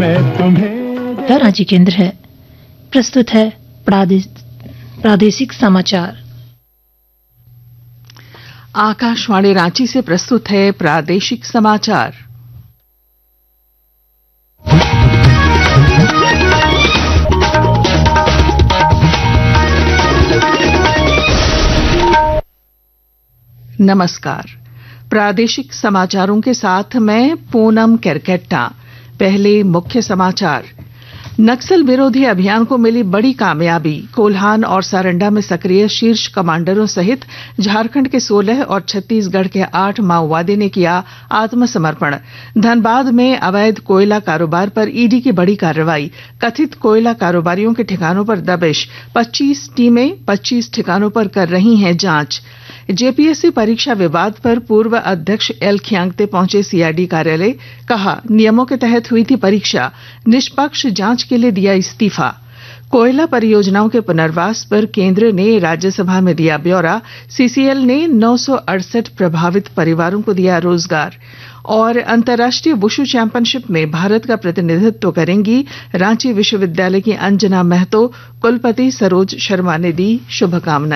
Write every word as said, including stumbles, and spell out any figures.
मैं तुम्हें। रांची केंद्र है, प्रस्तुत है प्रादेशिक समाचार। आकाशवाणी रांची से प्रस्तुत है प्रादेशिक समाचार। नमस्कार, प्रादेशिक समाचारों के साथ मैं पूनम केरकेट्टा। पहले मुख्य समाचार। नक्सल विरोधी अभियान को मिली बड़ी कामयाबी। कोल्हान और सारंडा में सक्रिय शीर्ष कमांडरों सहित झारखंड के सोलह और छत्तीसगढ़ के आठ माओवादी ने किया आत्मसमर्पण। धनबाद में अवैध कोयला कारोबार पर ईडी की बड़ी कार्रवाई। कथित कोयला कारोबारियों के ठिकानों पर दबिश। पच्चीस टीमें पच्चीस ठिकानों पर कर रही हैं जांच। जेपीएससी परीक्षा विवाद पर पूर्व अध्यक्ष एल खियांगते पहुंचे सीआईडी कार्यालय। कहा, नियमों के तहत हुई थी परीक्षा, निष्पक्ष जांच के लिए दिया इस्तीफा। कोयला परियोजनाओं के पुनर्वास पर केंद्र ने राज्यसभा में दिया ब्यौरा। सीसीएल ने नौ सौ अड़सठ प्रभावित परिवारों को दिया रोजगार। और अंतर्राष्ट्रीय वुशु चैंपियनशिप में भारत का प्रतिनिधित्व करेंगी रांची विश्वविद्यालय की अंजना महतो। कुलपति सरोज शर्मा ने दी शुभकामनाएं।